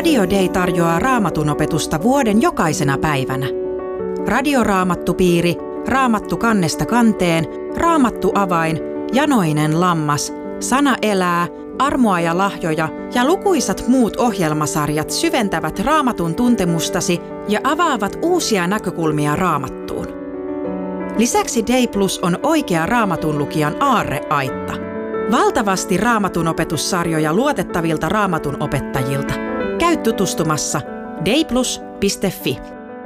Radio Day tarjoaa Raamatun opetusta vuoden jokaisena päivänä. Radioraamattupiiri, Raamattu kannesta kanteen, Raamattu avain, Janoinen lammas, Sana elää, Armoa ja lahjoja ja lukuisat muut ohjelmasarjat syventävät Raamatun tuntemustasi ja avaavat uusia näkökulmia Raamattuun. Lisäksi Day Plus on oikea Raamatun lukijan aarreaitta. Valtavasti Raamatun opetussarjoja luotettavilta Raamatun opettajilta. Käy tutustumassa dayplus.fi.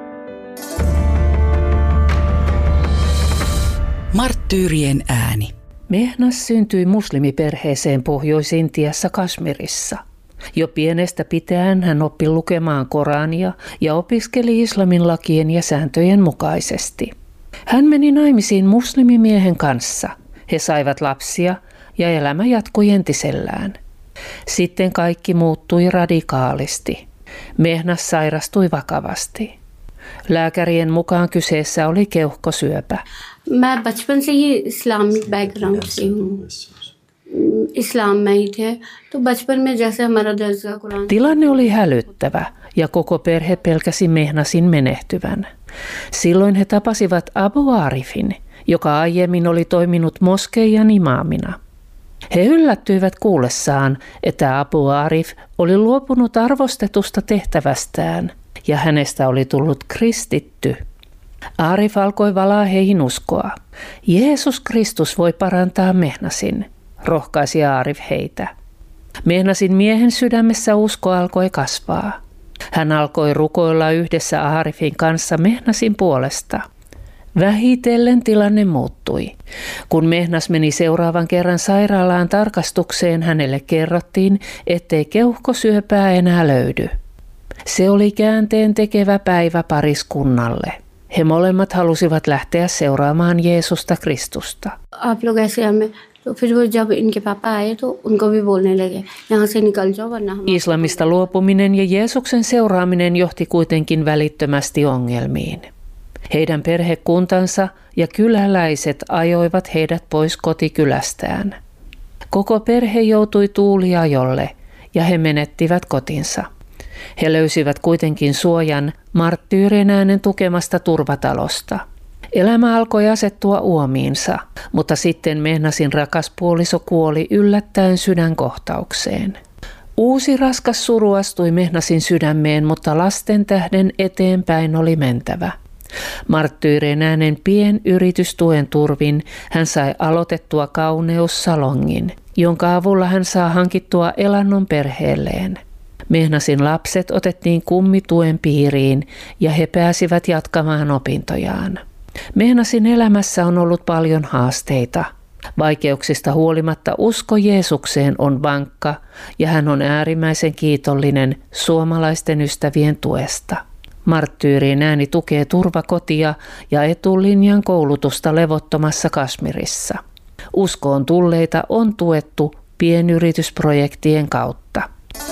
Marttyyrien ääni. Mehnas syntyi muslimiperheeseen Pohjois-Intiassa Kashmirissa. Jo pienestä pitäen hän oppi lukemaan Korania ja opiskeli islamin lakien ja sääntöjen mukaisesti. Hän meni naimisiin muslimimiehen kanssa. He saivat lapsia ja elämä jatkui entisellään. Sitten kaikki muuttui radikaalisti. Mehnas sairastui vakavasti. Lääkärien mukaan kyseessä oli keuhkosyöpä. मैं बचपन से ही Islamic background से हूँ इस्लाम में ही थे तो बचपन में जैसे हमारा दर्जा Quran. Tilanne oli hälyttävä ja koko perhe pelkäsi Mehnasin menehtyvän. Silloin he tapasivat Abu Arifin, joka aiemmin oli toiminut moskeijan imaamina. He yllättyivät kuullessaan, että Abu Arif oli luopunut arvostetusta tehtävästään ja hänestä oli tullut kristitty. Arif alkoi valaa heihin uskoa. Jeesus Kristus voi parantaa Mehnasin, rohkaisi Arif heitä. Mehnasin miehen sydämessä usko alkoi kasvaa. Hän alkoi rukoilla yhdessä Arifin kanssa Mehnasin puolesta. Vähitellen tilanne muuttui. Kun Mehnas meni seuraavan kerran sairaalaan tarkastukseen, hänelle kerrottiin, ettei keuhkosyöpää enää löydy. Se oli käänteen tekevä päivä pariskunnalle. He molemmat halusivat lähteä seuraamaan Jeesusta Kristusta. Islamista luopuminen ja Jeesuksen seuraaminen johti kuitenkin välittömästi ongelmiin. Heidän perhekuntansa ja kyläläiset ajoivat heidät pois kotikylästään. Koko perhe joutui tuuliajolle ja he menettivät kotinsa. He löysivät kuitenkin suojan Marttyyrien äänen tukemasta turvatalosta. Elämä alkoi asettua uomiinsa, mutta sitten Mehnasin rakas puoliso kuoli yllättäen sydänkohtaukseen. Uusi raskas suru astui Mehnasin sydämeen, mutta lasten tähden eteenpäin oli mentävä. Marttyyrien äänen pienyritystuen turvin hän sai aloitettua kauneussalongin, jonka avulla hän saa hankittua elannon perheelleen. Mehnasin lapset otettiin kummituen piiriin ja he pääsivät jatkamaan opintojaan. Mehnasin elämässä on ollut paljon haasteita. Vaikeuksista huolimatta usko Jeesukseen on vankka ja hän on äärimmäisen kiitollinen suomalaisten ystävien tuesta. Marttyyrien ääni tukee turvakotia ja etulinjan koulutusta levottomassa Kashmirissa. Uskoon tulleita on tuettu pienyritysprojektien kautta.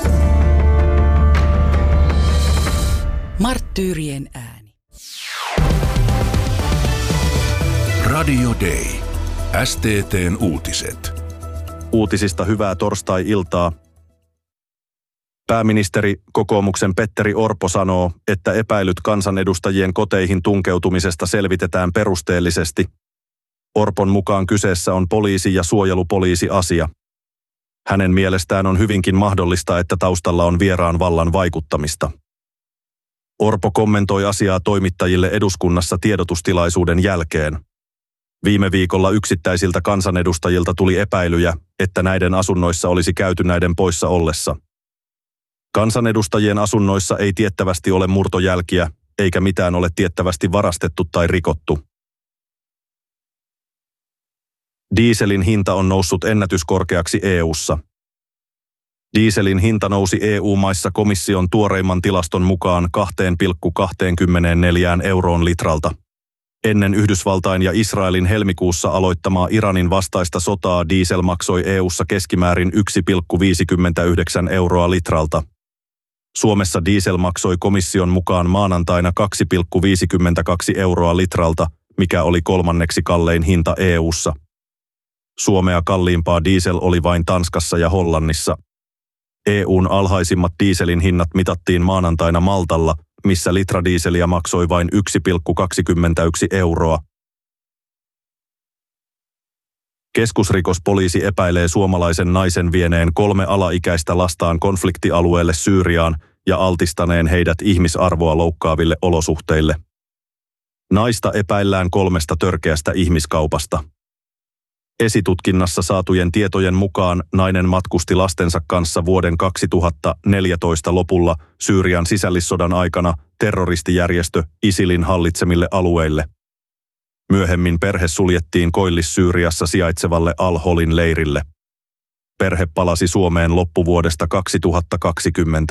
Marttyyrien ääni. Radio Day. STT:n uutiset. Uutisista hyvää torstai-iltaa. Pääministeri kokoomuksen Petteri Orpo sanoo, että epäilyt kansanedustajien koteihin tunkeutumisesta selvitetään perusteellisesti. Orpon mukaan kyseessä on poliisi- ja suojelupoliisi-asia. Hänen mielestään on hyvinkin mahdollista, että taustalla on vieraan vallan vaikuttamista. Orpo kommentoi asiaa toimittajille eduskunnassa tiedotustilaisuuden jälkeen. Viime viikolla yksittäisiltä kansanedustajilta tuli epäilyjä, että näiden asunnoissa olisi käyty näiden poissa ollessa. Kansanedustajien asunnoissa ei tiettävästi ole murtojälkiä, eikä mitään ole tiettävästi varastettu tai rikottu. Dieselin hinta on noussut ennätyskorkeaksi EU:ssa. Dieselin hinta nousi EU-maissa komission tuoreimman tilaston mukaan 2,24 euroon litralta. Ennen Yhdysvaltain ja Israelin helmikuussa aloittamaa Iranin vastaista sotaa diesel maksoi EU:ssa keskimäärin 1,59 euroa litralta. Suomessa diesel maksoi komission mukaan maanantaina 2,52 euroa litralta, mikä oli kolmanneksi kallein hinta EU:ssa. Suomea kalliimpaa diesel oli vain Tanskassa ja Hollannissa. EU:n alhaisimmat dieselin hinnat mitattiin maanantaina Maltalla, missä litra dieseliä maksoi vain 1,21 euroa. Keskusrikospoliisi epäilee suomalaisen naisen vieneen 3 alaikäistä lastaan konfliktialueelle Syyriaan ja altistaneen heidät ihmisarvoa loukkaaville olosuhteille. Naista epäillään 3 törkeästä ihmiskaupasta. Esitutkinnassa saatujen tietojen mukaan nainen matkusti lastensa kanssa vuoden 2014 lopulla Syyrian sisällissodan aikana terroristijärjestö ISILin hallitsemille alueille. Myöhemmin perhe suljettiin Koillis-Syyriassa sijaitsevalle Al-Holin leirille. Perhe palasi Suomeen loppuvuodesta 2020.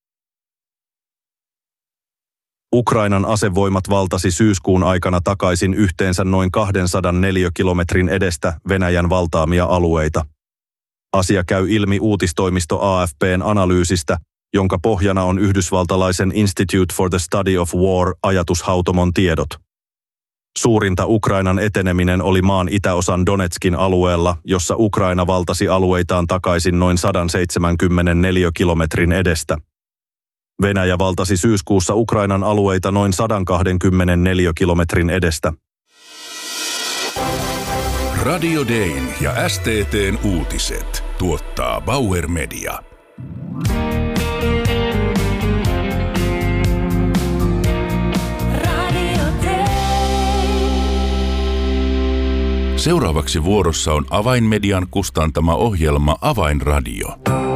Ukrainan asevoimat valtasi syyskuun aikana takaisin yhteensä noin 200 neliökilometrin edestä Venäjän valtaamia alueita. Asia käy ilmi uutistoimisto AFP:n analyysistä, jonka pohjana on yhdysvaltalaisen Institute for the Study of War -ajatushautomon tiedot. Suurinta Ukrainan eteneminen oli maan itäosan Donetskin alueella, jossa Ukraina valtasi alueitaan takaisin noin 170 neliökilometrin edestä. Venäjä valtasi syyskuussa Ukrainan alueita noin 120 neliökilometrin edestä. Radio Dayn ja STT:n uutiset tuottaa Bauer Media. Seuraavaksi vuorossa on Avainmedian kustantama ohjelma Avainradio.